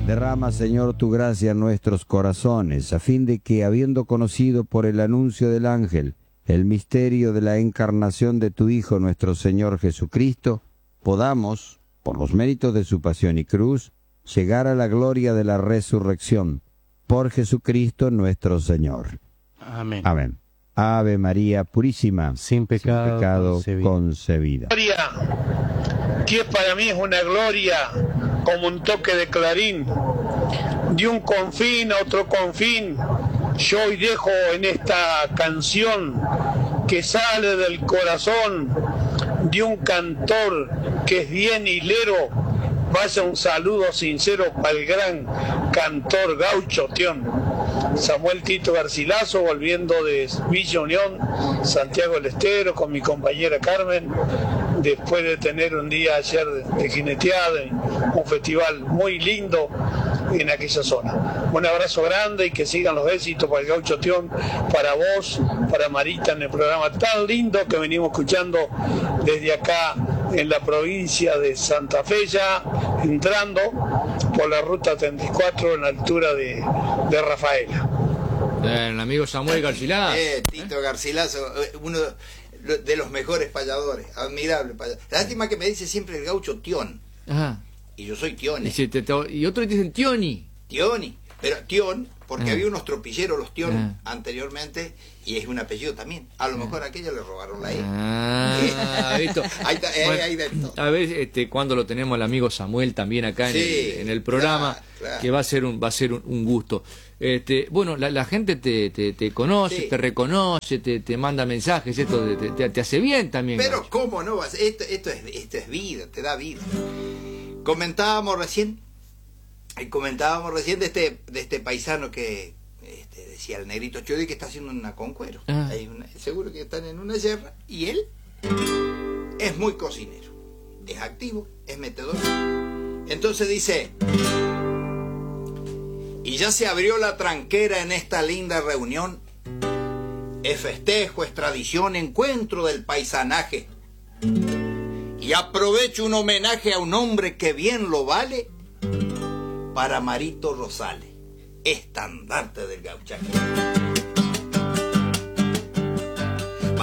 Derrama, Señor, tu gracia en nuestros corazones, a fin de que, habiendo conocido por el anuncio del ángel el misterio de la encarnación de tu Hijo, nuestro Señor Jesucristo, podamos, por los méritos de su pasión y cruz, llegar a la gloria de la resurrección. Por Jesucristo nuestro Señor. Amén. Amén. Ave María Purísima, Sin pecado concebida. Gloria, que para mí es una gloria, como un toque de clarín, de un confín a otro confín. Yo hoy dejo en esta canción que sale del corazón de un cantor que es bien hilero. Vaya un saludo sincero para el gran cantor Gaucho Tión, Samuel Tito Garcilaso, volviendo de Villa Unión, Santiago del Estero, con mi compañera Carmen, después de tener un día ayer de jineteada, un festival muy lindo en aquella zona. Un abrazo grande y que sigan los éxitos para el Gaucho Tión, para vos, para Marita, en el programa tan lindo que venimos escuchando desde acá en la provincia de Santa Fe, ya entrando por la ruta 34 en la altura de Rafaela. El amigo Samuel Garcilaso. Tito Garcilaso, uno de los mejores payadores, admirable payador. Lástima que me dice siempre el Gaucho Tión. Ajá. Y yo soy Tione. Y otros dicen Tioni. Tioni, pero Tión, porque había unos tropilleros, los Tión, anteriormente, y es un apellido también. A lo mejor a aquello le robaron la E. ¿Visto? Ahí de todo. A ver, cuando lo tenemos el amigo Samuel también acá en el programa, claro. Que va a ser un gusto. Bueno, la gente te conoce, te reconoce, te manda mensajes, esto te hace bien también. Pero Gacho. cómo no, esto es vida, te da vida. Comentábamos recién de este paisano que decía el negrito Chodi, que está haciendo una concuero. Seguro que están en una sierra, y él es muy cocinero, es activo, es metedor. Entonces dice: y ya se abrió la tranquera en esta linda reunión, es festejo, es tradición, encuentro del paisanaje, y aprovecho un homenaje a un hombre que bien lo vale, para Marito Rosales, estandarte del gauchaje.